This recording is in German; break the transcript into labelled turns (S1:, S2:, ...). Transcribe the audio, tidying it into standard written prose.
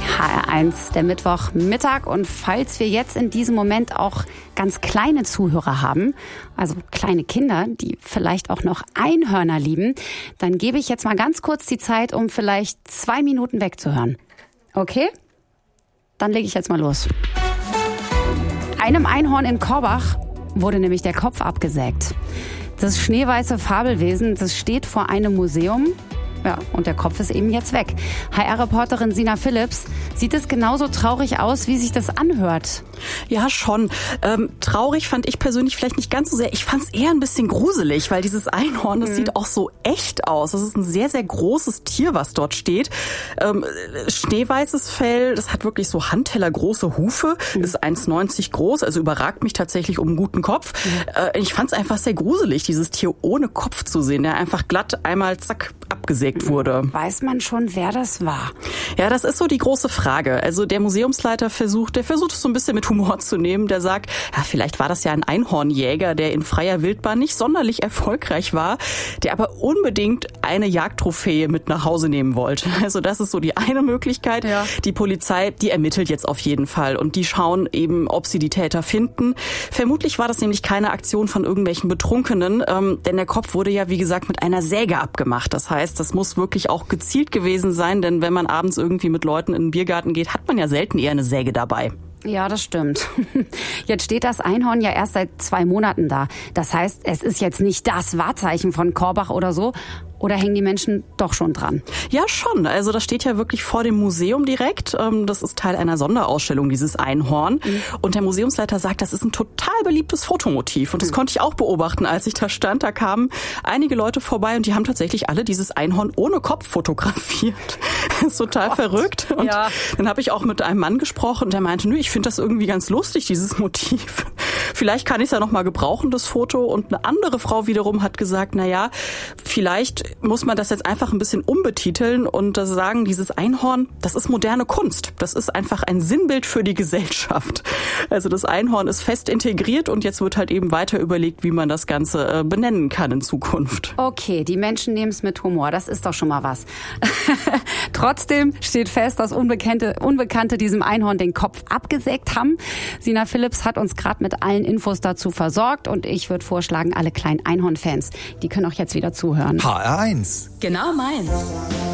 S1: HR1, der Mittwochmittag. Und falls wir jetzt in diesem Moment auch ganz kleine Zuhörer haben, also kleine Kinder, die vielleicht auch noch Einhörner lieben, dann gebe ich jetzt mal ganz kurz die Zeit, um vielleicht 2 Minuten wegzuhören. Okay? Dann lege ich jetzt mal los. Einem Einhorn in Korbach wurde nämlich der Kopf abgesägt. Das schneeweiße Fabelwesen, das steht vor einem Museum. Ja, und der Kopf ist eben jetzt weg. HR-Reporterin Sina Phillips, sieht es genauso traurig aus, wie sich das anhört?
S2: Ja, schon. Traurig fand ich persönlich vielleicht nicht ganz so sehr. Ich fand es eher ein bisschen gruselig, weil dieses Einhorn, das sieht auch so echt aus. Das ist ein sehr, sehr großes Tier, was dort steht. Schneeweißes Fell, das hat wirklich so handtellergroße Hufe, ist 1,90 groß, also überragt mich tatsächlich um einen guten Kopf. Ich fand es einfach sehr gruselig, dieses Tier ohne Kopf zu sehen, der einfach glatt einmal zack abgesägt wurde.
S1: Weiß man schon, wer das war?
S2: Ja, das ist so die große Frage. Also der Museumsleiter versucht es so ein bisschen mit Humor zu nehmen. Der sagt, ja, vielleicht war das ja ein Einhornjäger, der in freier Wildbahn nicht sonderlich erfolgreich war, der aber unbedingt eine Jagdtrophäe mit nach Hause nehmen wollte. Also das ist so die eine Möglichkeit. Ja. Die Polizei, die ermittelt jetzt auf jeden Fall und die schauen eben, ob sie die Täter finden. Vermutlich war das nämlich keine Aktion von irgendwelchen Betrunkenen, denn der Kopf wurde ja, wie gesagt, mit einer Säge abgemacht. Das heißt, das muss wirklich auch gezielt gewesen sein, denn wenn man abends irgendwie mit Leuten in den Biergarten geht, hat man ja selten eher eine Säge dabei.
S1: Ja, das stimmt. Jetzt steht das Einhorn ja erst seit 2 Monaten da. Das heißt, es ist jetzt nicht das Wahrzeichen von Korbach oder so. Oder hängen die Menschen doch schon dran?
S2: Ja, schon. Also das steht ja wirklich vor dem Museum direkt. Das ist Teil einer Sonderausstellung, dieses Einhorn. Und der Museumsleiter sagt, das ist ein total beliebtes Fotomotiv. Und das konnte ich auch beobachten, als ich da stand. Da kamen einige Leute vorbei und die haben tatsächlich alle dieses Einhorn ohne Kopf fotografiert. Das ist total verrückt. Und dann habe ich auch mit einem Mann gesprochen und der meinte, ich finde das irgendwie ganz lustig, dieses Motiv. Vielleicht kann ich es ja noch mal gebrauchen, das Foto. Und eine andere Frau wiederum hat gesagt, vielleicht muss man das jetzt einfach ein bisschen umbetiteln und sagen, dieses Einhorn, das ist moderne Kunst. Das ist einfach ein Sinnbild für die Gesellschaft. Also das Einhorn ist fest integriert und jetzt wird halt eben weiter überlegt, wie man das Ganze benennen kann in Zukunft.
S1: Okay, die Menschen nehmen es mit Humor. Das ist doch schon mal was. Trotzdem steht fest, dass Unbekannte diesem Einhorn den Kopf abgesägt haben. Sina Phillips hat uns gerade mit allen Infos dazu versorgt und ich würde vorschlagen, alle kleinen Einhorn-Fans, die können auch jetzt wieder zuhören.
S3: HR1.
S1: Genau meins.